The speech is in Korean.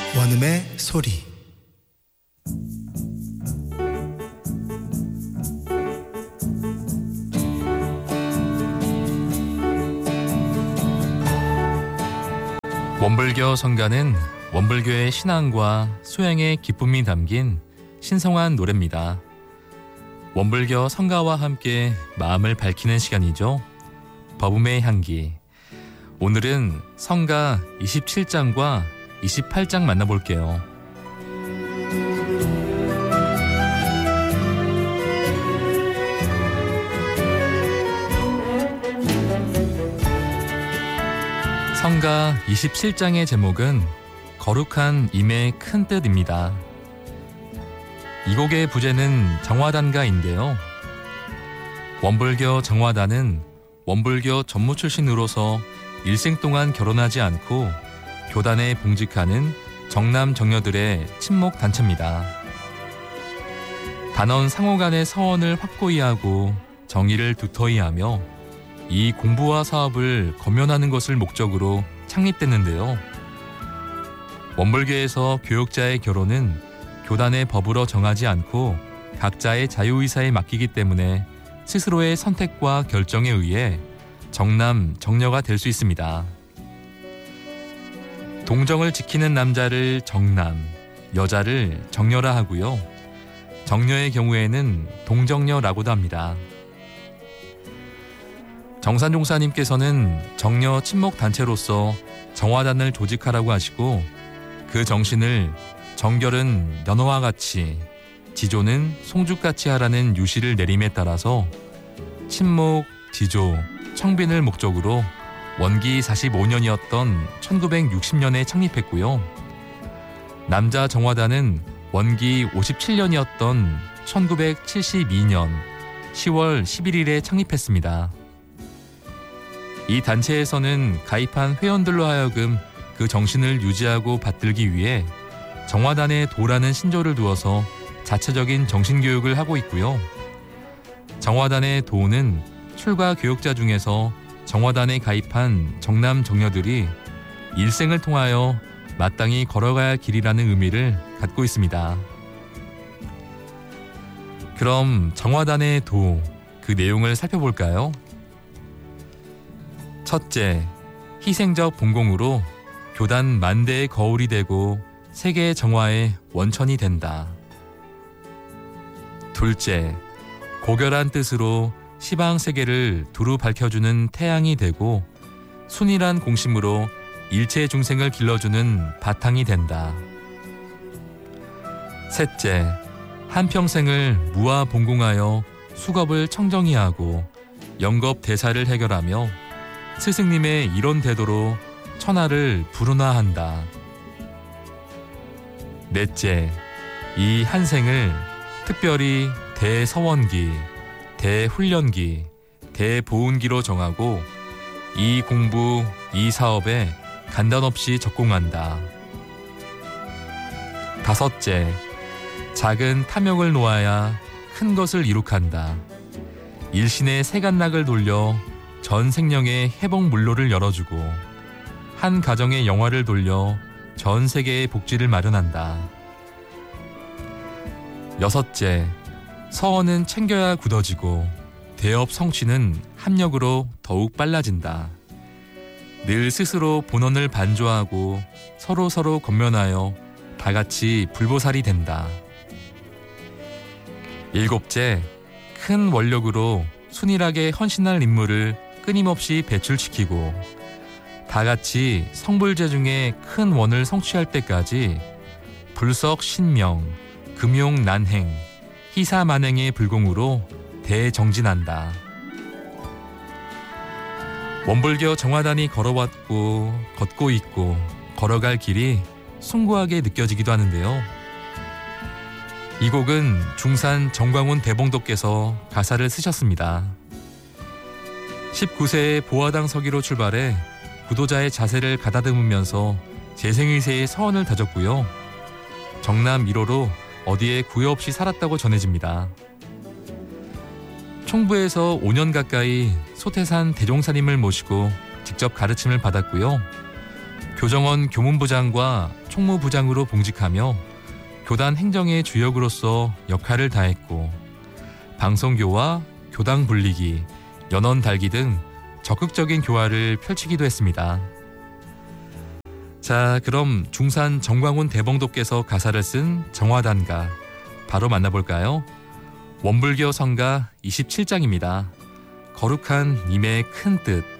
원음의 소리. 원불교 성가는 원불교의 신앙과 수행의 기쁨이 담긴 신성한 노래입니다. 원불교 성가와 함께 마음을 밝히는 시간이죠. 법음의 향기. 오늘은 성가 27장과 28장 만나볼게요. 성가 27장의 제목은 거룩한 임의 큰 뜻입니다. 이 곡의 부제는 정화단가인데요. 원불교 정화단은 원불교 전무 출신으로서 일생 동안 결혼하지 않고 교단에 봉직하는 정남 정녀들의 친목 단체입니다. 단원 상호 간의 서원을 확고히 하고 정의를 두터이 하며 이 공부와 사업을 검연하는 것을 목적으로 창립됐는데요. 원불교에서 교역자의 결혼은 교단의 법으로 정하지 않고 각자의 자유의사에 맡기기 때문에 스스로의 선택과 결정에 의해 정남, 정녀가 될 수 있습니다. 동정을 지키는 남자를 정남, 여자를 정녀라 하고요. 정녀의 경우에는 동정녀라고도 합니다. 정산종사님께서는 정녀 친목단체로서 정화단을 조직하라고 하시고 그 정신을 정결은 연어와 같이, 지조는 송죽같이 하라는 유시를 내림에 따라서 친목, 지조, 청빈을 목적으로 원기 45년이었던 1960년에 창립했고요. 남자 정화단은 원기 57년이었던 1972년 10월 11일에 창립했습니다. 이 단체에서는 가입한 회원들로 하여금 그 정신을 유지하고 받들기 위해 정화단의 도라는 신조를 두어서 자체적인 정신교육을 하고 있고요. 정화단의 도는 출가 교역자 중에서 정화단에 가입한 정남 정녀들이 일생을 통하여 마땅히 걸어가야 할 길이라는 의미를 갖고 있습니다. 그럼 정화단의 도, 그 내용을 살펴볼까요? 첫째, 희생적 본공으로 교단 만대의 거울이 되고 세계의 정화의 원천이 된다. 둘째, 고결한 뜻으로 시방 세계를 두루 밝혀주는 태양이 되고 순일한 공심으로 일체 중생을 길러주는 바탕이 된다. 셋째, 한평생을 무아 본공하여 수겁을 청정히 하고 영겁 대사를 해결하며 스승님의 이론 대도로 천하를 불운화한다. 넷째, 이 한 생을 특별히 대서원기, 대훈련기, 대보훈기로 정하고 이 공부, 이 사업에 간단없이 적공한다. 다섯째, 작은 탐욕을 놓아야 큰 것을 이룩한다. 일신의 세간락을 돌려 전 생령의 해복물로를 열어주고 한 가정의 영화를 돌려 전 세계의 복지를 마련한다. 여섯째, 서원은 챙겨야 굳어지고 대업 성취는 합력으로 더욱 빨라진다. 늘 스스로 본원을 반조하고 서로 겉면하여 다같이 불보살이 된다. 일곱째, 큰 원력으로 순일하게 헌신할 인물을 끊임없이 배출시키고 다같이 성불제 중에 큰 원을 성취할 때까지 불석 신명, 금용 난행, 희사만행의 불공으로 대정진한다. 원불교 정화단이 걸어왔고 걷고 있고 걸어갈 길이 숭고하게 느껴지기도 하는데요. 이 곡은 중산 정광훈 대봉도께서 가사를 쓰셨습니다. 19세의 보화당 서기로 출발해 구도자의 자세를 가다듬으면서 재생일세의 서원을 다졌고요. 정남 1호로 어디에 구애 없이 살았다고 전해집니다. 총부에서 5년 가까이 소태산 대종사님을 모시고 직접 가르침을 받았고요. 교정원 교문부장과 총무부장으로 봉직하며 교단 행정의 주역으로서 역할을 다했고 방송교화, 교당 불리기, 연원 달기 등 적극적인 교화를 펼치기도 했습니다. 자, 그럼 중산 정광훈 대봉도께서 가사를 쓴 정화단가 바로 만나볼까요? 원불교 성가 27장입니다. 거룩한 님의 큰 뜻.